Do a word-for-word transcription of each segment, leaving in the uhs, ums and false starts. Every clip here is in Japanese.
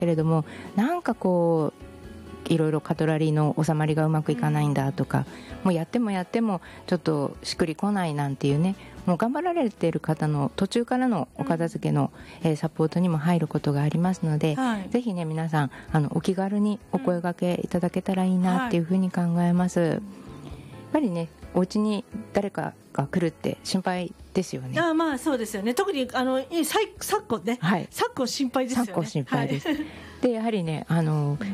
けれども、なんかこういろいろカトラリーの収まりがうまくいかないんだとか、もうやってもやってもちょっとしっくりこないなんていうね、もう頑張られている方の途中からのお片付けの、うんえー、サポートにも入ることがありますので、はい、ぜひね皆さんあのお気軽にお声掛けいただけたらいいなっていうふうに考えます、うんはい、やっぱりねお家に誰かが来るって心配ですよね。 あまあそうですよね。特にあの昨今ね、はい、昨今心配ですよね。 昨今心配です、はい、でやはりねあの、うん、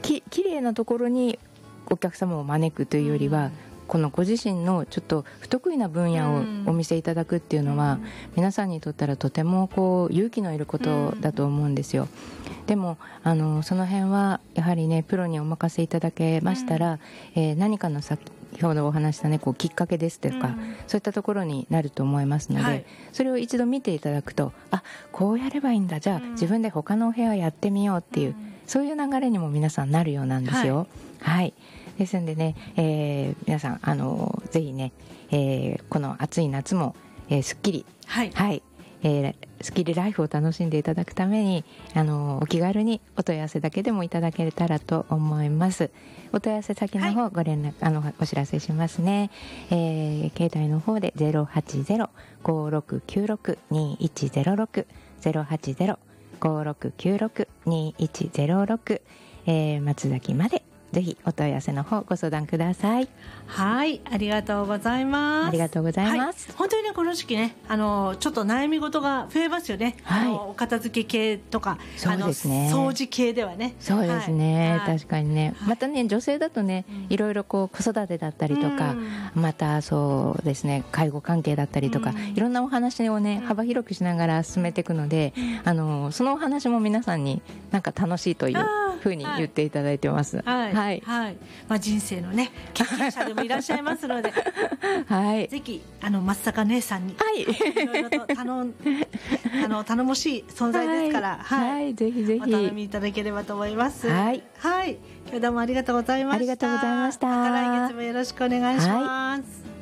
ききれいなところにお客様を招くというよりは、うんこのご自身のちょっと不得意な分野をお見せいただくっていうのは、うん、皆さんにとったらとてもこう勇気のいることだと思うんですよ、うん、でもあのその辺はやはりねプロにお任せいただけましたら、うんえー、何かの先ほどお話したねこうきっかけですとか、うん、そういったところになると思いますので、はい、それを一度見ていただくとあこうやればいいんだじゃあ、うん、自分で他のお部屋やってみようっていう、うん、そういう流れにも皆さんなるようなんですよ。はい、はいですんでね、えー、皆さんあのぜひね、えー、この暑い夏も、えー、すっきり、はいはいえー、すっきりライフを楽しんでいただくためにあのお気軽にお問い合わせだけでもいただけたらと思います。お問い合わせ先の方ご連絡、はい、あのお知らせしますね、えー、携帯の方で ゼロはちゼロ ごろくきゅうろく にいちゼロろく ゼロはちゼロ ごろくきゅうろく にいちゼロろく、えー、松崎までぜひお問い合わせの方ご相談ください。 はい、ありがとうございます。 ありがとうございます、 はい、本当にねこの時期ねあのちょっと悩み事が増えますよね、はい、あのお片付け系とかそうですね、 あの掃除系ではねそうですね、 はい、 確かにね、はい、またね女性だとね、うん、いろいろこう子育てだったりとか、うん、またそうですね介護関係だったりとか、うん、いろんなお話をね、うん、幅広くしながら進めていくので、うん、あのそのお話も皆さんになんか楽しいというふうに言っていただいてます。 はいはいはい、まあ、人生のね経験者でもいらっしゃいますので、はい、ぜひあの松坂姉さんに、はい、いろいろと頼んあの頼もしい存在ですから、はいはい、ぜひぜひお頼みいただければと思います。はい、はい、今日どうもありがとうございました。 ありがとうございました。 また来月もよろしくお願いします。はい。